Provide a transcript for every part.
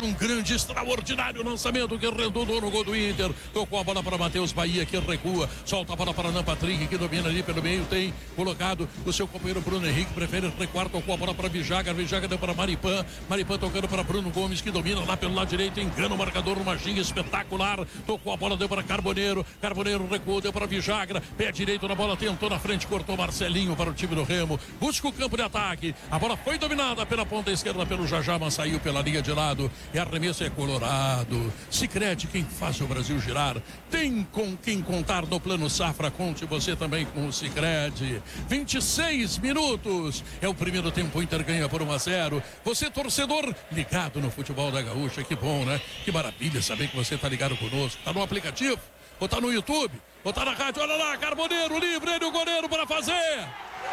um grande, extraordinário lançamento que redundou no gol do Inter. Tocou a bola para Matheus Bahia, que recua. Solta a bola para Nan Patrick, que domina ali pelo meio. Tem colocado o seu companheiro Bruno Henrique, prefere recuar. Tocou a bola para Vijaga. Vijaga deu para Maripan. Maripan tocando para Bruno Gomes, que domina lá pelo lado direito. Engana o marcador, uma ginga espetacular. Tocou a bola, deu para Carboneiro. Carboneiro recuou, deu para Vijagra. Pé direito na bola, tentou na frente, cortou Marcelinho para o time do Remo. Busca o campo de ataque. A bola foi dominada pela ponta esquerda pelo Jajá, mas saiu pela linha de lado. E arremesso é Colorado. Sicredi, quem faz o Brasil girar. Tem com quem contar no Plano Safra. Conte você também com o Sicredi. 26 minutos. É o primeiro tempo, o Inter ganha por 1-0. Você, torcedor, ligado no futebol da Gaúcha. Que bom, né? Que maravilha saber que você está ligado conosco. Tá no aplicativo, ou tá no YouTube, ou tá na rádio. Olha lá, Carboneiro livre, ele o goleiro para fazer.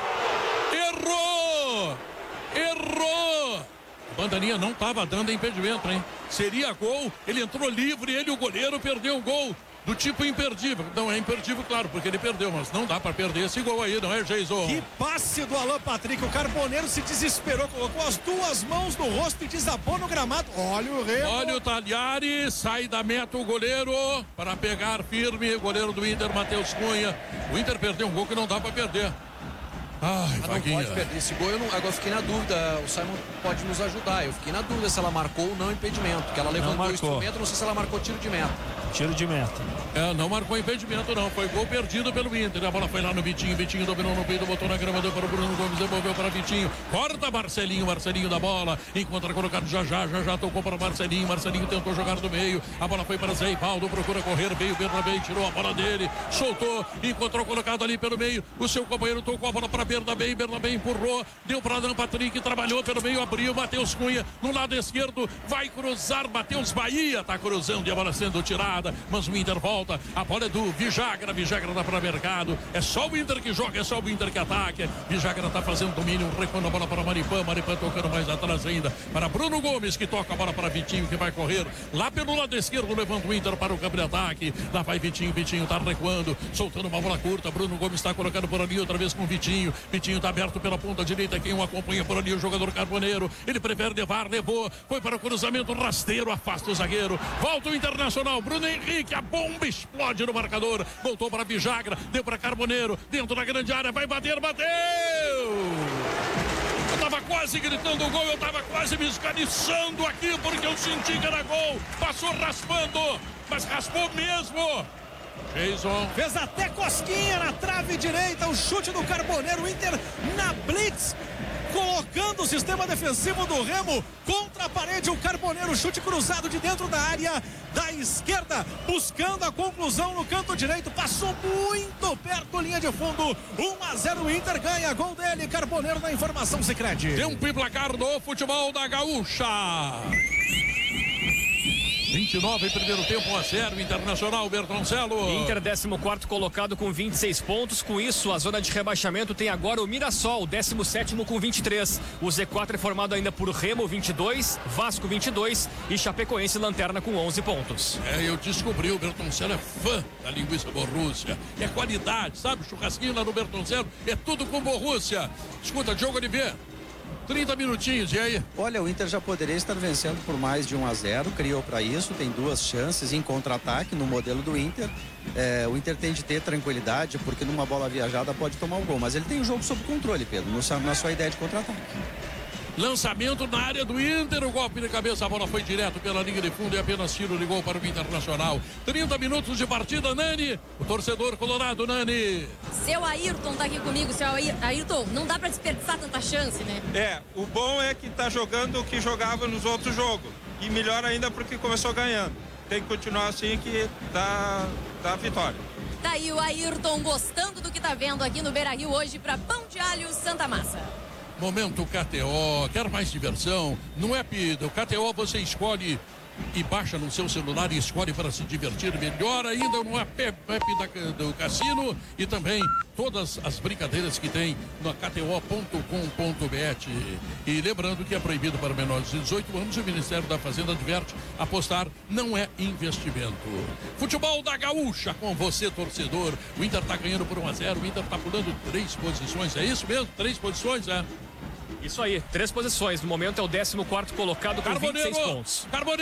Errou! Errou! A bandaninha não estava dando impedimento, hein? Seria gol, ele entrou livre, ele o goleiro perdeu o gol. Do tipo imperdível. Não é imperdível, claro, porque ele perdeu, mas não dá para perder esse gol aí, não é, Jason? Que passe do Alan Patrick. O Carboneiro se desesperou, colocou as duas mãos no rosto e desabou no gramado. Olha o Remo. Olha o Talhari, sai da meta o goleiro para pegar firme. O goleiro do Inter, Matheus Cunha. O Inter perdeu um gol que não dá para perder. Ai, não pode perder esse gol. Agora eu fiquei na dúvida. O Simon pode nos ajudar. Eu fiquei na dúvida se ela marcou ou não impedimento. Porque ela levantou o instrumento, não sei se ela marcou tiro de meta. Tiro de meta. Não marcou impedimento, não. Foi gol perdido pelo Inter. A bola foi lá no Vitinho. Vitinho dominou no peito, botou na grama, deu para o Bruno Gomes, devolveu para Vitinho. Corta Marcelinho. Marcelinho da bola. Encontra colocado Jajá. Jajá tocou para Marcelinho. Marcelinho tentou jogar do meio. A bola foi para Zé Ipaldo. Procura correr. Veio Bernabé, tirou a bola dele. Soltou. Encontrou colocado ali pelo meio. O seu companheiro tocou a bola para Bernabé. Bernabé empurrou. Deu para Nan Patrick. Trabalhou pelo meio. Abriu. Matheus Cunha no lado esquerdo. Vai cruzar. Matheus Bahia tá cruzando e a bola sendo tirada. Mas o Inter volta. A bola é do Vijagra. Vijagra dá para Mercado. É só o Inter que joga. É só o Inter que ataca. Vijagra tá fazendo domínio. Recuando a bola para Maripan. Maripan tocando mais atrás ainda. Para Bruno Gomes, que toca a bola para Vitinho, que vai correr lá pelo lado esquerdo. Levanta o Inter para o campo de ataque. Lá vai Vitinho. Vitinho tá recuando. Soltando uma bola curta. Bruno Gomes está colocando por ali outra vez com Vitinho. Vitinho tá aberto pela ponta direita. Quem o acompanha por ali, o jogador Carboneiro. Ele prefere levar. Levou. Foi para o cruzamento rasteiro. Afasta o zagueiro. Volta o Internacional. Bruno Henrique. A bomba explode no marcador. Voltou para Vijagra. Deu para Carboneiro. Dentro da grande área. Vai bater. Bateu! Eu tava quase gritando gol. Eu tava quase me esganiçando aqui porque eu senti que era gol. Passou raspando. Mas raspou mesmo. Jason. Fez até cosquinha na trave direita. O chute do Carboneiro. O Inter na blitz. Colocando o sistema defensivo do Remo contra a parede. O Carboneiro, chute cruzado de dentro da área da esquerda, buscando a conclusão no canto direito. Passou muito perto, linha de fundo. 1-0, o Inter ganha. Gol dele, Carboneiro, na informação Sicredi. Tempo e placar do futebol da Gaúcha. 29 primeiro tempo, 1-0, Internacional, Bertoncello. Inter 14º colocado com 26 pontos. Com isso, a zona de rebaixamento tem agora o Mirassol, 17º com 23. O Z4 é formado ainda por Remo, 22, Vasco, 22 e Chapecoense lanterna com 11 pontos. Eu descobri, o Bertoncello é fã da linguiça Borrússia. É qualidade, sabe? Churrasquinho lá no Bertoncello é tudo com Borrússia. Escuta, Diogo Oliveira. 30 minutinhos, e aí? Olha, o Inter já poderia estar vencendo por mais de 1-0, criou para isso, tem duas chances em contra-ataque no modelo do Inter. O Inter tem de ter tranquilidade, porque numa bola viajada pode tomar o gol, mas ele tem o jogo sob controle, Pedro, na sua ideia de contra-ataque. Lançamento na área do Inter, o golpe de cabeça, a bola foi direto pela linha de fundo e apenas tiro de gol para o Internacional. 30 minutos de partida, Nani, o torcedor colorado, Nani. Seu Ayrton tá aqui comigo, seu Ayrton, não dá para desperdiçar tanta chance, né? O bom é que tá jogando o que jogava nos outros jogos, e melhor ainda porque começou ganhando. Tem que continuar assim que dá a vitória. Tá aí o Ayrton gostando do que tá vendo aqui no Beira-Rio hoje para Pão de Alho Santa Massa. Momento KTO, quer mais diversão? No app do KTO você escolhe e baixa no seu celular e escolhe para se divertir melhor ainda no app do cassino e também todas as brincadeiras que tem no kto.com.br. E lembrando que é proibido para menores de 18 anos e o Ministério da Fazenda adverte, apostar não é investimento. Futebol da Gaúcha com você, torcedor. O Inter está ganhando por 1-0, o Inter está pulando 3 posições, é isso mesmo? 3 posições, Isso aí, 3 posições. No momento é o 14º colocado com 26 pontos.